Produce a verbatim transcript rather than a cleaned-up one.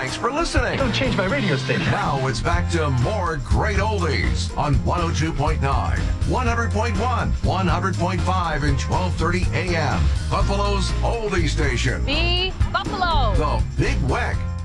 Thanks for listening. Don't change my radio station. Now it's back to more great oldies on one oh two point nine, one hundred point one, one hundred point five, and twelve thirty a m. Buffalo's oldie station. The Buffalo. The Big Weck.